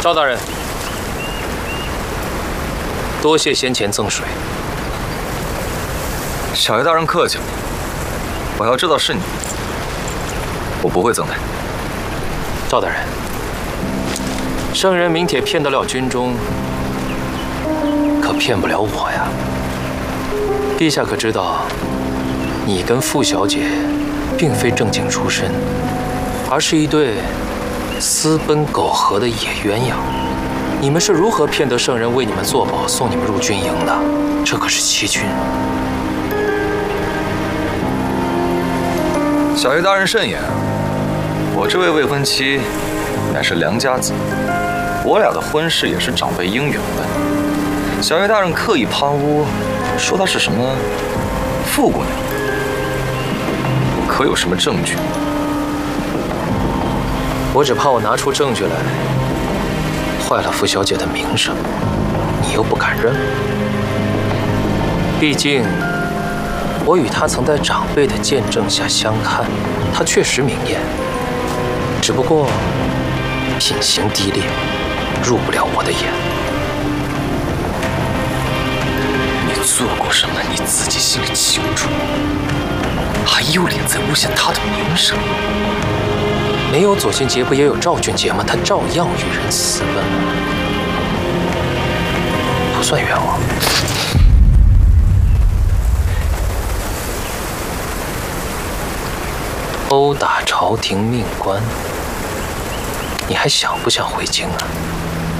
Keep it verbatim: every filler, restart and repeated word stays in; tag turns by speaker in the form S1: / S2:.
S1: 赵大人，多谢先前赠水。
S2: 小爷大人客气了，我要知道是你，我不会赠的。
S1: 赵大人，圣人名帖骗得了军中，可骗不了我呀。陛下可知道，你跟傅小姐并非正经出身，而是一对私奔苟合的野鸳鸯。你们是如何骗得圣人为你们作保，送你们入军营的？这可是欺君。
S2: 小爷大人慎言，我这位未婚妻乃是良家子，我俩的婚事也是长辈应允的。小爷大人刻意攀污，说她是什么傅姑娘，可有什么证据？
S1: 我只怕我拿出证据来，坏了傅小姐的名声，你又不敢认。毕竟，我与她曾在长辈的见证下相看，她确实明艳，只不过品行低劣，入不了我的眼。
S2: 你做过什么，你自己心里清楚，还有脸在诬陷她的名声？
S1: 没有左心杰，不也有赵俊杰吗？他照样与人私奔，不算冤枉。殴打朝廷命官，你还想不想回京啊？